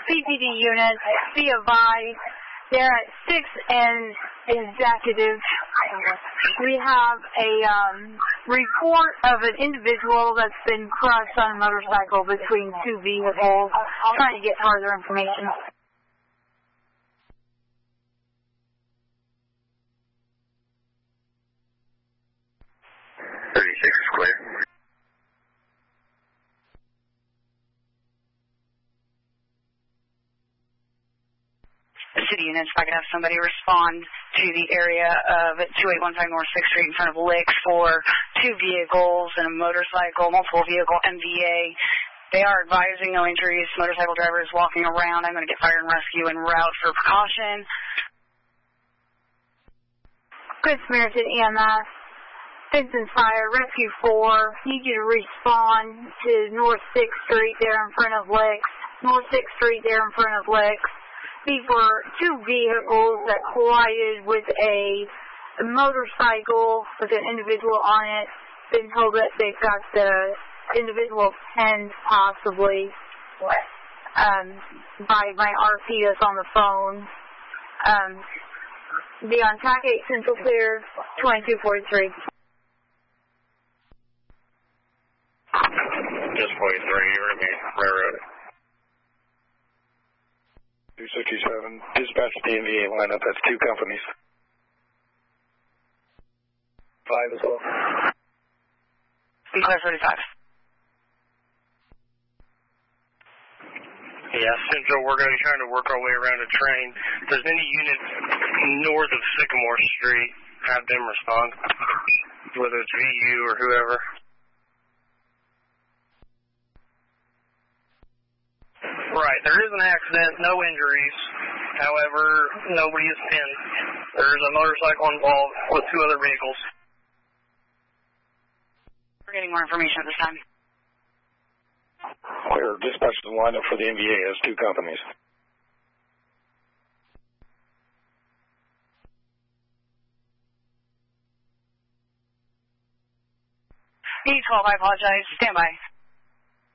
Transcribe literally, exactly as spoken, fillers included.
C P D units, C of I. They're at six and executive. We have a um, report of an individual that's been crushed on a motorcycle between two vehicles. Trying to get further information. thirty-six is clear. City units, if I could have somebody respond to the area of two eight one five North sixth Street in front of Licks for two vehicles and a motorcycle, multiple vehicle M V A. They are advising no injuries. Motorcycle driver is walking around. I'm going to get fire and rescue en route for precaution. Good Samaritan E M S. Vincent Fire, Rescue four. Need you to respond to North sixth Street there in front of Licks. North sixth Street there in front of Licks. These were two vehicles that collided with a motorcycle with an individual on it. Been told that they've got the individual pinned possibly um, by my R P that's on the phone. Um, be on track eight Central Clear, twenty-two forty-three. Just forty-three, you're going to be railroaded. two sixty-seven, dispatch the M V A lineup, that's two companies. Five as well. Be clear thirty-five. Yeah, Central, we're going to be trying to work our way around a train. If there's any units north of Sycamore Street, have them respond, whether it's V U or whoever. Right, there is an accident, no injuries. However, nobody is pinned. There's a motorcycle involved with two other vehicles. We're getting more information at this time. Clear, dispatch the lineup for the M V A has two companies. E twelve, I apologize. Stand by.